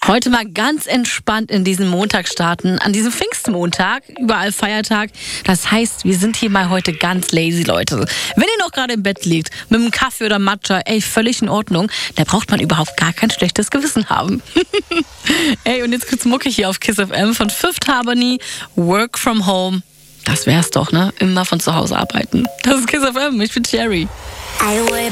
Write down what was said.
Heute mal ganz entspannt in diesen Montag starten. An diesem Pfingstmontag, überall Feiertag. Das heißt, wir sind hier mal heute ganz lazy, Leute. Wenn ihr noch gerade im Bett liegt, mit einem Kaffee oder Matcha, völlig in Ordnung. Da braucht man überhaupt gar kein schlechtes Gewissen haben. Und jetzt gibt's Mucke hier auf Kiss FM von Fifth Harmony, Work from Home. Das wär's doch, ne? Immer von zu Hause arbeiten. Das ist Kiss FM, ich bin Cherry.